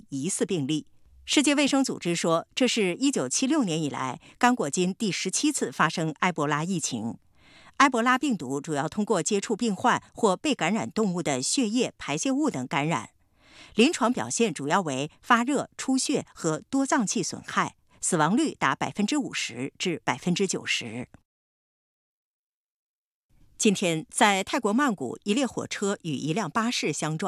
例疑似病例。世界卫生组织说，这是1976年以来刚果金第17次发生埃博拉疫情。埃博拉病毒主要通过接触病患或被感染动物的血液、排泄物等感染。临床表现主要为发热、出血和多脏器损害，死亡率达50%至90%。今天，在泰国曼谷，一列火车与一辆巴士相撞。